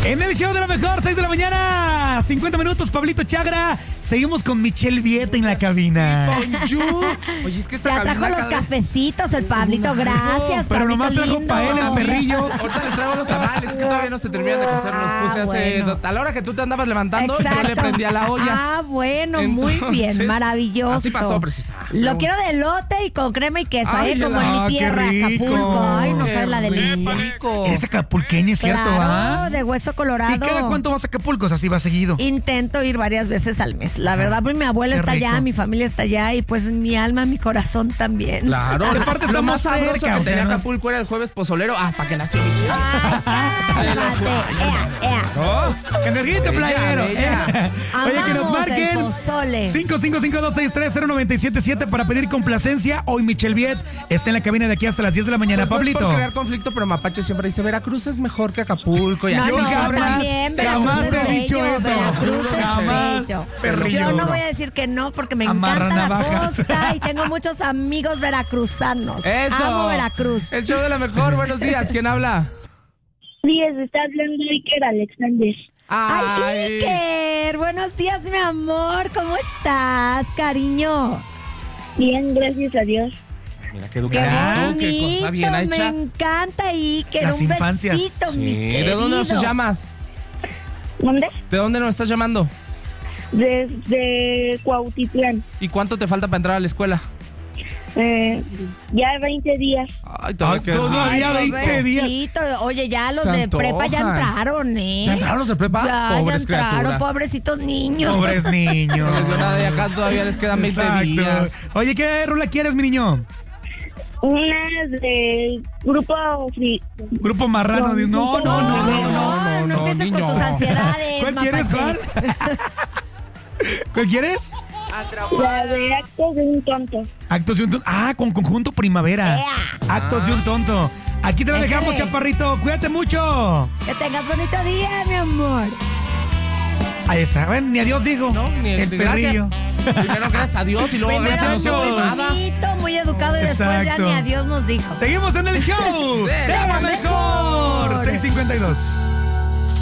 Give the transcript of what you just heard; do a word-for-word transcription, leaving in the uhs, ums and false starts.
En el show de la mejor, seis de la mañana, cincuenta minutos, Pablito Chagra. Seguimos con Michelle Vieta en la cabina. Bonjour. Oye, es que esta Ya cabina trajo los cada- cafecitos el Pablito, gracias, Pero Pablito nomás trajo lindo. paella, perrillo. Ahorita les traigo los tamales, es que todavía no se terminan de cocer. Los puse Ah, hace. bueno. A la hora que tú te andabas levantando, Exacto. yo le prendí a la olla. Ah, bueno, muy Entonces, bien, maravilloso. así pasó, precisa. Lo quiero de elote y con crema y queso, Ay, ¿eh? Como helado. en mi Ah, qué tierra, rico. Acapulco. Ay, no Qué sabe la delicia. rico. Eres acapulqueña, ¿es cierto? Claro, ¿Ah? de hueso colorado. ¿Y cada cuánto vas a Acapulco? O sea, así va seguido. Intento ir varias veces al mes. La verdad, pues mi abuela Qué está rico. allá, mi familia está allá y pues mi alma, mi corazón también. Claro, Aparte aparte está lo más más sabroso cerca, que o sea, tenía no es- Acapulco era el jueves pozolero hasta que nació Michelle. Ay, cálmate. Ea, ea. ¡Oh! ¡Cangrejito playero! bella. Oye, que nos Amamos el marquen. pozole. cinco cinco cinco, dos seis tres, cero nueve siete siete para pedir complacencia. Hoy Michelle Viet está en la cabina de aquí hasta las diez de la mañana. Pues no es Pablito. por crear conflicto, pero Mapache siempre dice Veracruz es mejor que Acapulco. Y No, así Yo no, jamás, también, jamás Veracruz es he dicho bello, eso. Veracruz es Jamás, bello. perrillo. Yo no voy a decir que no porque me Amarra encanta la navajas. costa y tengo muchos amigos veracruzanos. Eso. Amo Veracruz. El show de la mejor. Buenos días. ¿Quién habla? Díaz, está hablando Iker Alexander. Ay, Iker, buenos días, mi amor. ¿Cómo estás, cariño? Bien, gracias a Dios. Mira qué Qué educado, qué cosa bonito, bien me hecha. encanta, Iker. Las Un infancias. besito, Sí. mi ¿De dónde nos querido. llamas? ¿Dónde? ¿De dónde nos estás llamando? Desde Cuautitlán. ¿Y cuánto te falta para entrar a la escuela? Eh, ya veinte días. Ay, Ay, qué todo- rico. Todavía Ay, veinte días. pobrecito. Oye, ya los Se de prepa ya antojan. entraron, ¿eh? ¿Ya entraron los de prepa? Ya, ya Pobres entraron, criaturas. pobrecitos niños. Pobres niños. No les dio nada y acá todavía les quedan veinte días. Oye, ¿qué rola quieres, mi niño? Una de grupo free. Grupo marrano. de- No, no, no, no, no. no, no, no, empieces niño. con tus ansiedades, ¿Cuál quieres, mapache. cuál? ¿Cuál quieres? La de actos de un tonto. Actos de un tonto. Ah, con Conjunto Primavera. Ea. Actos de un tonto. Aquí te lo Éjale. dejamos, chaparrito. Cuídate mucho. Que tengas bonito día, mi amor. Ahí está. Bueno, ni adiós digo. No, ni el gracias. perrillo. Primero gracias a Dios y luego gracias a Primero nosotros. Dios. Nada. Bonito, muy educado y después ya Exacto. ni adiós nos dijo. Seguimos en el show De de la la mejor. mejor. seis cincuenta y dos.